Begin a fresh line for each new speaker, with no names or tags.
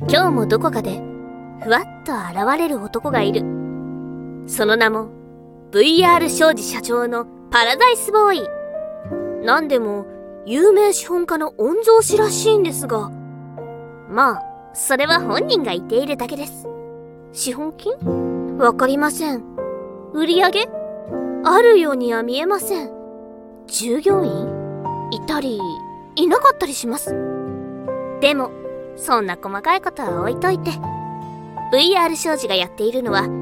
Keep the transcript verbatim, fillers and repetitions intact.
今日もどこかでふわっと現れる男がいる。その名も ブイアール 商事社長のパラダイスボーイ。なんでも有名資本家の御曹司らしいんですが、まあそれは本人が言っているだけです。資本金？わかりません。売り上げ？あるようには見えません。従業員？いたりいなかったりします。でもそんな細かいことは置いといて、 ブイアール 商事がやっているのは